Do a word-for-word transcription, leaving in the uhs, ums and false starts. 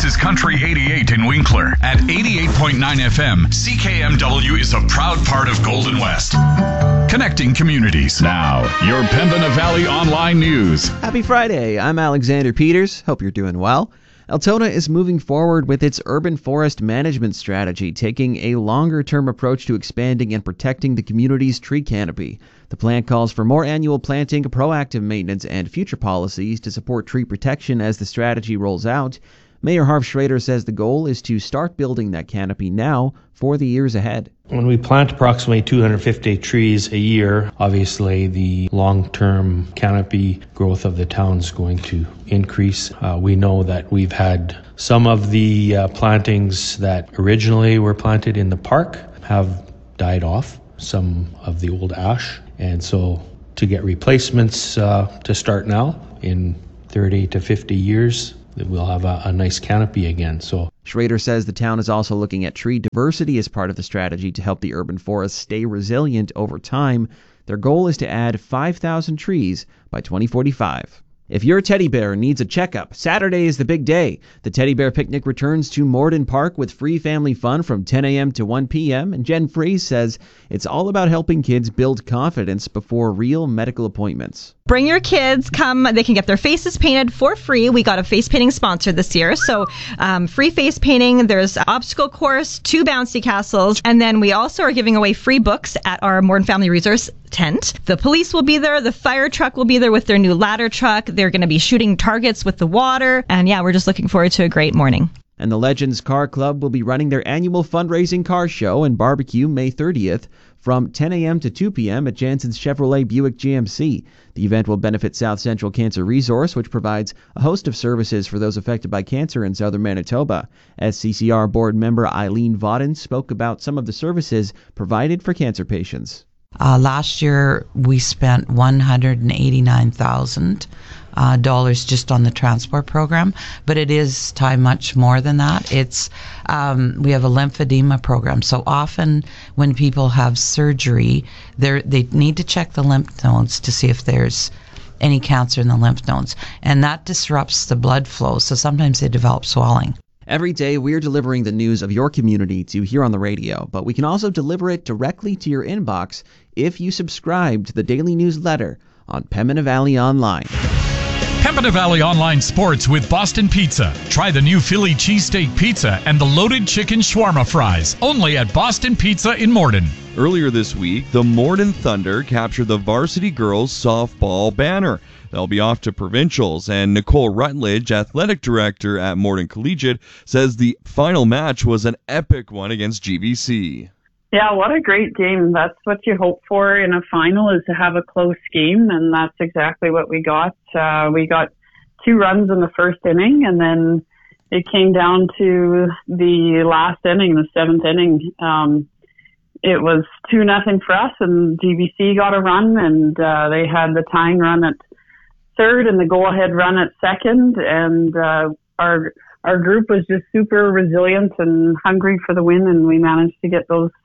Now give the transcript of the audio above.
This is Country eighty-eight in Winkler. At eighty-eight point nine F M, C K M W is a proud part of Golden West. Connecting communities. Now, your Pembina Valley Online News. Happy Friday. I'm Alexander Peters. Hope you're doing well. Altona is moving forward with its urban forest management strategy, taking a longer-term approach to expanding and protecting the community's tree canopy. The plan calls for more annual planting, proactive maintenance, and future policies to support tree protection as the strategy rolls out. Mayor Harv Schrader says the goal is to start building that canopy now for the years ahead. When we plant approximately two hundred fifty trees a year, obviously the long-term canopy growth of the town is going to increase. Uh, we know that we've had some of the uh, plantings that originally were planted in the park have died off, some of the old ash. And so to get replacements uh, to start now in thirty to fifty years, we'll have a, a nice canopy again. So Schrader says the town is also looking at tree diversity as part of the strategy to help the urban forest stay resilient over time. Their goal is to add five thousand trees by twenty forty-five. If your teddy bear needs a checkup, Saturday is the big day. The Teddy Bear Picnic returns to Morden Park with free family fun from ten a.m. to one p.m. And Jen Freeze says it's all about helping kids build confidence before real medical appointments. Bring your kids, come, they can get their faces painted for free. We got a face painting sponsor this year, so um, free face painting. There's obstacle course, two bouncy castles, and then we also are giving away free books at our Morden Family Resource tent. The police will be there, the fire truck will be there with their new ladder truck. They're going to be shooting targets with the water, and yeah, we're just looking forward to a great morning. And the Legends Car Club will be running their annual fundraising car show and barbecue May thirtieth from ten a.m. to two p.m. at Jansen's Chevrolet Buick G M C. The event will benefit South Central Cancer Resource, which provides a host of services for those affected by cancer in southern Manitoba. S C C R board member Eileen Vaughton spoke about some of the services provided for cancer patients. Uh, last year, we spent one hundred eighty-nine thousand uh, dollars just on the transport program, but it is time much more than that. It's um, we have a lymphedema program, so often when people have surgery, they they need to check the lymph nodes to see if there's any cancer in the lymph nodes, and that disrupts the blood flow, so sometimes they develop swelling. Every day, we're delivering the news of your community to hear on the radio, but we can also deliver it directly to your inbox if you subscribe to the daily newsletter on Pembina Valley Online. Pembina Valley Online Sports with Boston Pizza. Try the new Philly cheesesteak pizza and the loaded chicken shawarma fries, only at Boston Pizza in Morden. Earlier this week, the Morden Thunder captured the varsity girls softball banner. They'll be off to provincials, and Nicole Rutledge, athletic director at Morden Collegiate, says the final match was an epic one against G B C. Yeah, what a great game. That's what you hope for in a final, is to have a close game, and that's exactly what we got. Uh, we got two runs in the first inning, and then it came down to the last inning, the seventh inning. Um, it was two nothing for us, and G B C got a run, and uh, they had the tying run at third and the go-ahead run at second, and uh, our our group was just super resilient and hungry for the win, and we managed to get those